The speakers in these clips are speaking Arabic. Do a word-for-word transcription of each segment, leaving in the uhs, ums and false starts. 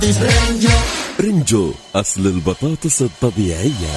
برنجو أصل البطاطس الطبيعية.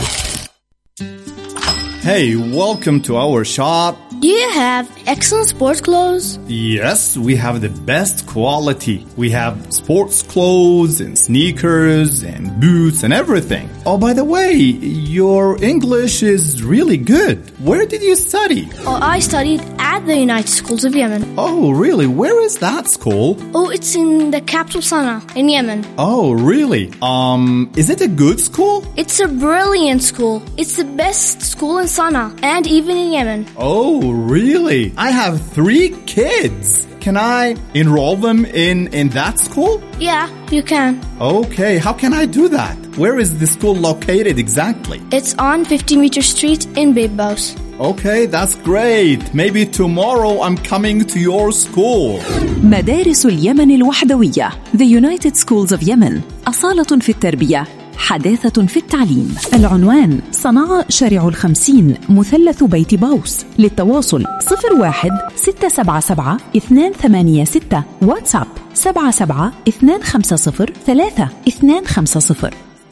Hey, welcome to our shop. Do you have excellent sports clothes? Yes, we have the best quality. We have sports clothes and sneakers and boots and everything. Oh, by the way, your English is really good. Where did you study? Oh, I studied at the United Schools of Yemen. Oh, really? Where is that school? Oh, it's in the capital Sana'a, in Yemen. Oh, really? Um, is it a good school? It's a brilliant school. It's the best school in Sana'a and even in Yemen. Oh, really? I have three kids. Can I enroll them in, in that school? Yeah, you can. Okay, how can I do that? Where is the school located exactly? It's on fifty meter Street in Bibos. Okay, that's great. Maybe tomorrow I'm coming to your school. مدارس اليمن الوحدوية The United Schools of Yemen. أصالة في التربية، حداثة في التعليم. العنوان صنعاء شارع الخمسين مثلث بيت باوس. للتواصل صفر واحد ستة سبعة سبعة اثنان ثمانية ستة. واتساب سبعة سبعة اثنان خمسة صفر ثلاثة اثنان خمسة صفر.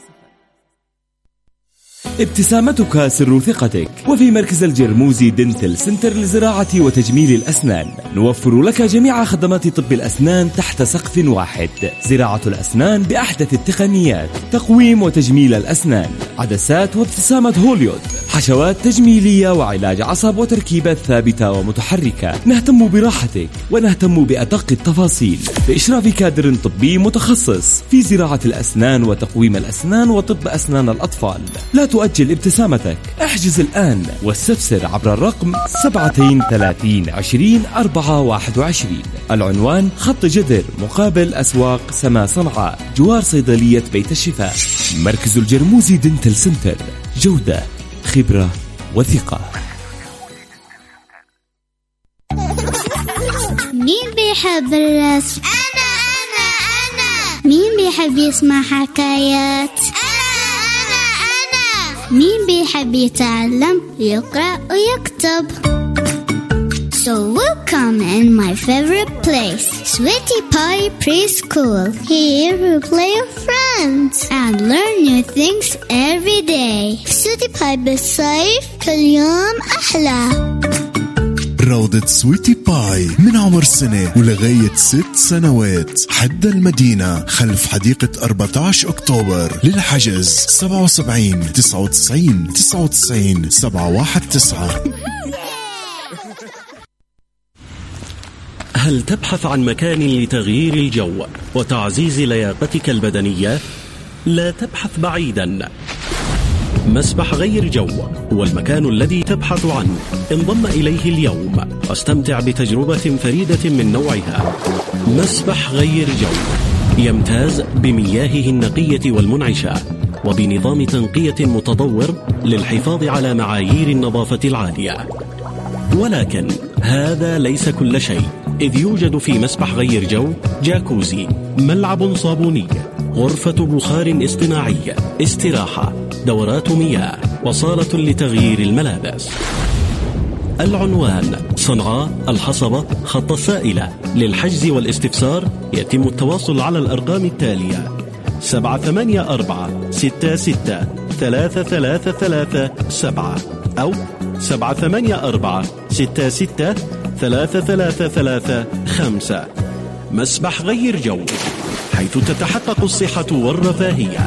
ابتسامتك سر ثقتك. وفي مركز الجرموزي دنتل سنتر لزراعة وتجميل الأسنان نوفر لك جميع خدمات طب الأسنان تحت سقف واحد. زراعة الأسنان بأحدث التقنيات، تقويم وتجميل الأسنان، عدسات وابتسامة هوليود، حشوات تجميلية وعلاج عصب وتركيبات ثابتة ومتحركة. نهتم براحتك ونهتم بأدق التفاصيل بإشراف كادر طبي متخصص في زراعة الأسنان وتقويم الأسنان وطب أسنان الأطفال. لا تؤجل ابتسامتك، احجز الآن واستفسر عبر الرقم سبعة ثلاثين عشرين أربعة واحد وعشرين. العنوان خط جدر مقابل أسواق سما صنعاء جوار صيدلية بيت الشفاء. مركز الجرموزي دنتل سنتر، جودة، خبرة وثقة. مين بيحب الرسم؟ أنا أنا أنا. مين بيحب يسمع حكايات؟ أنا أنا أنا. مين بيحب يتعلم يقرأ ويكتب؟ So welcome in my favorite place, Sweetie Pie Preschool. Here we play with friends and learn new things every day. Sweetie Pie بالصيف كل يوم أحلى. روضة سويتي باي من عمر سنة ولغاية ست سنوات، حد المدينة خلف حديقة أربعة عشر أكتوبر. للحجز سبعة وسبعين تسعة وتسعين تسعة وتسعين سبعة واحد تسعة. هل تبحث عن مكان لتغيير الجو وتعزيز لياقتك البدنية؟ لا تبحث بعيدا. مسبح غير جو هو المكان الذي تبحث عنه. انضم إليه اليوم واستمتع بتجربة فريدة من نوعها. مسبح غير جو يمتاز بمياهه النقية والمنعشة وبنظام تنقية متطور للحفاظ على معايير النظافة العالية. ولكن هذا ليس كل شيء، إذ يوجد في مسبح غير جو جاكوزي، ملعب صابوني، غرفة بخار اصطناعي، استراحة، دورات مياه، وصالة لتغيير الملابس. العنوان صنعاء الحصبة خط السائلة. للحجز والاستفسار يتم التواصل على الأرقام التالية: سبعة ثمانية أربعة ستة ستة ثلاثة ثلاثة ثلاثة سبعة أو سبعة ثمانية أربعة ستة ستة ثلاثة ثلاثة ثلاثة خمسة. مسبح غير جو، حيث تتحقق الصحة والرفاهية.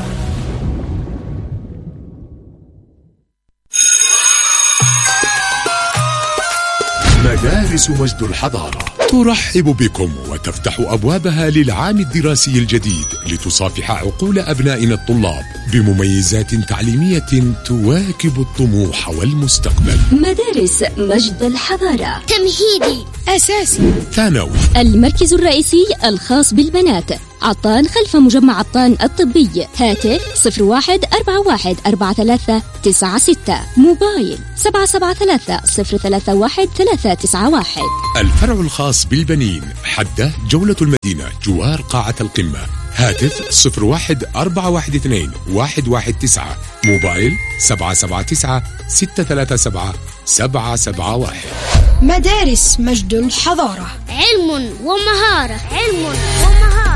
مدارس مجد الحضارة ترحب بكم وتفتح أبوابها للعام الدراسي الجديد لتصافح عقول أبنائنا الطلاب بمميزات تعليمية تواكب الطموح والمستقبل. مدارس مجد الحضارة تمهيدي، أساسي، ثانوي. المركز الرئيسي الخاص بالبنات عطان خلف مجمع عطان الطبي. هاتف صفر واحد أربعة واحد أربعة ثلاثة تسعة ستة. موبايل سبعة سبعة ثلاثة صفر ثلاثة واحد ثلاثة تسعة واحد. الفرع الخاص بالبنين حدة جولة المدينة جوار قاعة القمة. هاتف صفر واحد أربعة واحد اثنين واحد واحد تسعة. موبايل سبعة سبعة تسعة ستة ثلاثة سبعة سبعة سبعة واحد. مدارس مجد الحضارة، علم ومهارة، علم ومهارة.